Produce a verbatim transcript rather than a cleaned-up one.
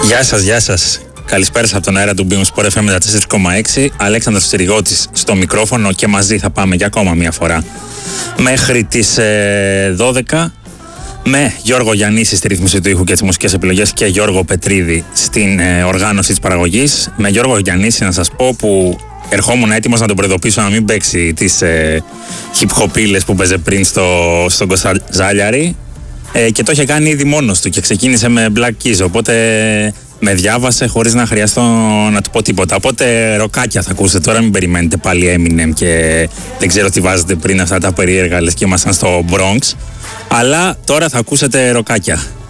Γεια σας, γεια σας. Καλησπέρα από τον αέρα του Beam Sport εφ εμ ενενήντα τέσσερα κόμμα έξι. Αλέξανδρος Τσιριγώτης στο μικρόφωνο και μαζί θα πάμε για ακόμα μια φορά μέχρι τις ε, δώδεκα με Γιώργο Γιαννίση στη ρύθμιση του ήχου και τις μουσικές επιλογές και Γιώργο Πετρίδη στην ε, οργάνωση της παραγωγής. Με Γιώργο Γιαννίση να σας πω που ερχόμουν έτοιμος να τον προειδοποιήσω να μην παίξει τις ε, hip-hopίλες που παίζε πριν στο, στον Κωνσταντζάλιαρη ε, και το είχε κάνει ήδη μόνος του και ξεκίνησε με Black Keys, οπότε με διάβασε χωρίς να χρειαστώ να του πω τίποτα. Οπότε ροκάκια θα ακούσετε τώρα, μην περιμένετε πάλι Eminem και δεν ξέρω τι βάζετε πριν αυτά τα περίεργα λες και ήμασταν στο Bronx. Αλλά τώρα θα ακούσετε ροκάκια.